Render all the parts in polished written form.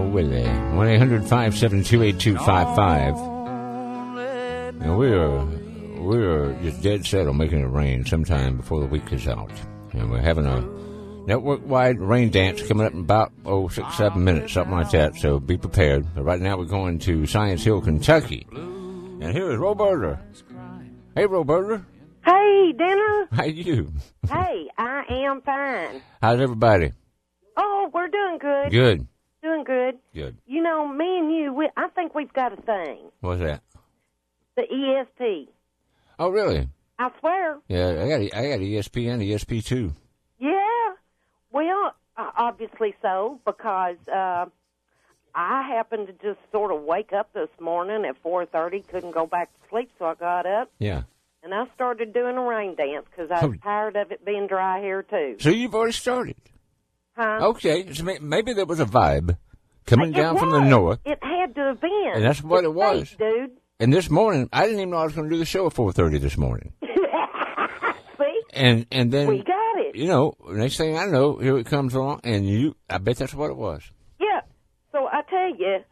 will they? 1-800-572-8255. And we're just dead set on making it rain sometime before the week is out. And we're having a network-wide rain dance coming up in about, 6-7 minutes, something like that. So be prepared. But right now we're going to Science Hill, Kentucky. And here is Roberta. Hey, Roberta. Hey, Denner. How you? Hey, I am fine. How's everybody? Oh, we're doing good. Good. Doing good. Good. You know, me and you, I think we've got a thing. What's that? The ESP. Oh, really? I swear. Yeah, I got ESPN, ESP2. Yeah. Well, obviously so, because I happened to just sort of wake up this morning at 4:30, couldn't go back to sleep, so I got up. Yeah. And I started doing a rain dance because I was tired of it being dry here, too. So you've already started? Huh? Okay. So maybe there was a vibe coming down from the north. It had to have been. And that's what it was. Fake, dude. And this morning, I didn't even know I was going to do the show at 4:30 this morning. See? And then, we got it. You know, next thing I know, here it comes along, and I bet that's what it was. Yeah. So I tell you,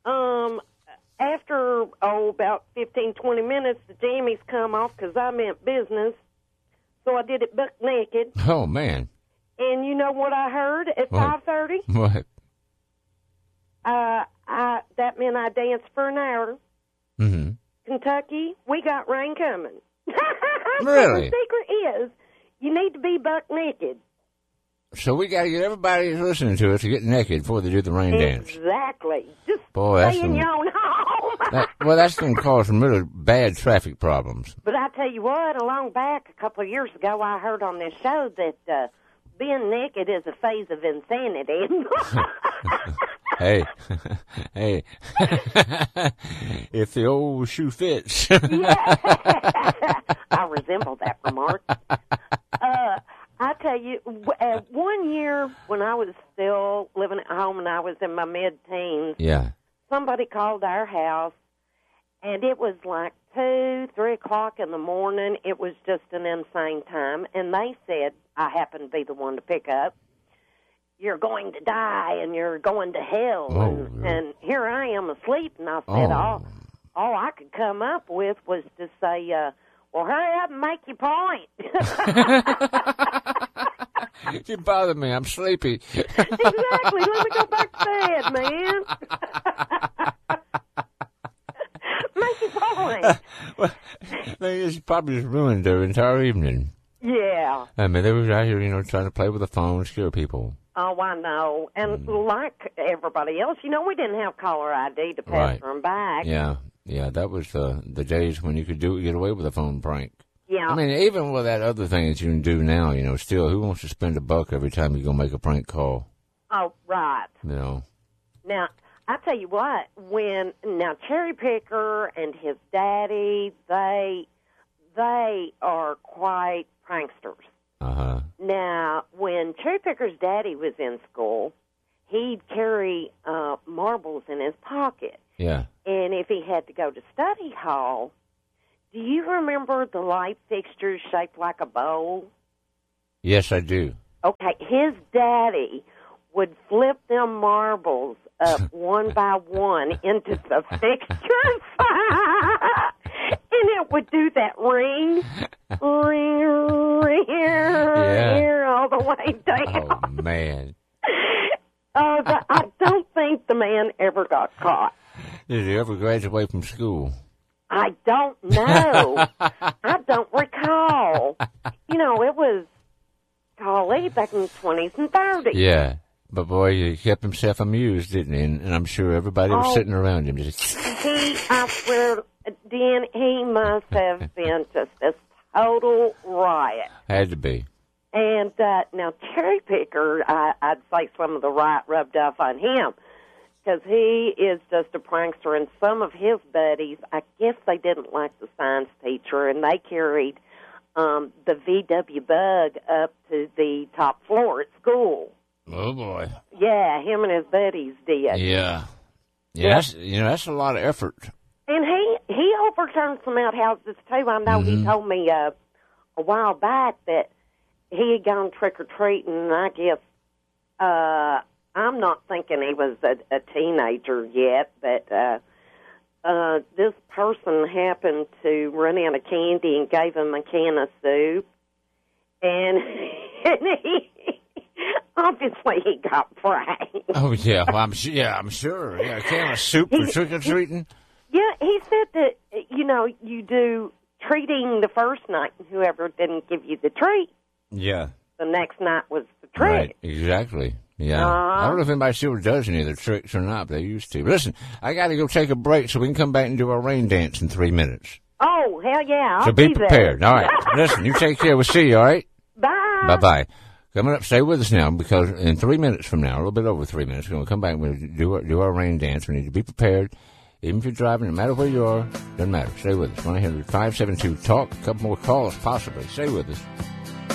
after, about 15, 20 minutes, the jammies come off because I meant business. So I did it buck naked. Oh, man. And you know what I heard at 5:30? What? That meant I danced for an hour. Mm-hmm. Kentucky, we got rain coming. Really? So the secret is you need to be buck naked. So we got to get everybody who's listening to us to get naked before they do the rain dance. Exactly. Just Boy, stay in your own home. That's going to cause some really bad traffic problems. But I tell you what, along back a couple of years ago, I heard on this show that being naked is a phase of insanity. Hey, if the old shoe fits. Yeah. I resemble that remark. I tell you, 1 year when I was still living at home and I was in my mid-teens, yeah, somebody called our house, and it was like 2, 3 o'clock in the morning. It was just an insane time, and they said, I happened to be the one to pick up, you're going to die and you're going to hell. And here I am asleep, and I said, all I could come up with was to say, well, hurry up and make your point. You bother me. I'm sleepy. Exactly. Let me go back to bed, man. Make your point. Well, thing is, probably just ruined their entire evening. Yeah. I mean, they was out here, trying to play with the phone, scare people. Oh, I know. And like everybody else, we didn't have caller ID to pass them back. Yeah, that was the days when you could get away with a phone prank. Yeah. I mean, even with that other thing that you can do now, still, who wants to spend $1 every time you go make a prank call? Oh, right. Now, I tell you what, Cherry Picker and his daddy, they are quite pranksters. Uh-huh. Now, when Cherry Picker's daddy was in school, he'd carry marbles in his pocket. Yeah. And if he had to go to study hall, do you remember the light fixtures shaped like a bowl? Yes, I do. Okay, his daddy would flip them marbles up one by one into the fixtures. And it would do that ring all the way down. Oh, man. I don't think the man ever got caught. Did he ever graduate from school? I don't know. I don't recall. It was, back in the 20s and 30s. Yeah. But, boy, he kept himself amused, didn't he? And I'm sure everybody was sitting around him. I swear, Dan, he must have been just a total riot. Had to be. And now, Cherry Picker, I'd say some of the riot rubbed off on him because he is just a prankster. And some of his buddies, I guess they didn't like the science teacher, and they carried the VW Bug up to the top floor at school. Oh, boy. Yeah, him and his buddies did. Yeah. Yeah, that's a lot of effort. And he overturned some outhouses, too. I know he told me a while back that he had gone trick-or-treating, and I guess I'm not thinking he was a teenager yet, but this person happened to run out of candy and gave him a can of soup, and he obviously he got pranked. Oh yeah, well, I'm sure. Yeah, a can of soup for trick or treating. Yeah, he said that you do treating the first night, and whoever didn't give you the treat, Yeah. the next night was the treat. Right, exactly. Yeah. I don't know if anybody still does any of the tricks or not, but they used to. But listen, I got to go take a break so we can come back and do our rain dance in 3 minutes. Oh, hell yeah. So be prepared. All right. Listen, you take care. We'll see you, all right? Bye. Bye-bye. Coming up, stay with us now, because in 3 minutes from now, a little bit over 3 minutes, we're going to come back and we'll do our rain dance. We need to be prepared. Even if you're driving, no matter where you are, doesn't matter. Stay with us. 1-800-572-TALK. A couple more calls, possibly. Stay with us.